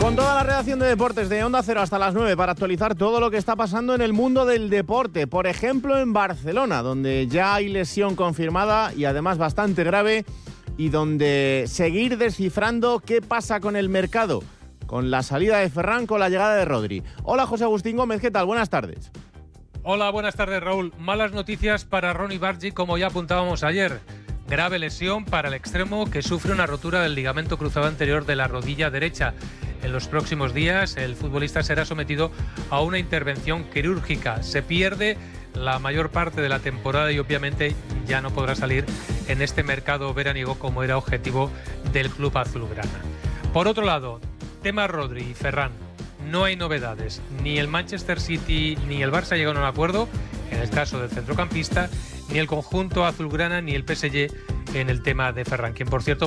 Con toda la redacción de deportes de Onda Cero hasta las 9 para actualizar todo lo que está pasando en el mundo del deporte. Por ejemplo, en Barcelona, donde ya hay lesión confirmada y además bastante grave, y donde seguir descifrando qué pasa con el mercado, con la salida de Ferran, con la llegada de Rodri. Hola, José Agustín Gómez, ¿qué tal? Buenas tardes. Hola, buenas tardes, Raúl. Malas noticias para Ronny Bargi, como ya apuntábamos ayer. Grave lesión para el extremo, que sufre una rotura del ligamento cruzado anterior de la rodilla derecha. En los próximos días el futbolista será sometido a una intervención quirúrgica. Se pierde la mayor parte de la temporada y obviamente ya no podrá salir en este mercado veraniego como era objetivo del club azulgrana. Por otro lado, tema Rodri y Ferran. No hay novedades. Ni el Manchester City ni el Barça llegaron a un acuerdo en el caso del centrocampista, ni el conjunto azulgrana ni el PSG en el tema de Ferran, quien por cierto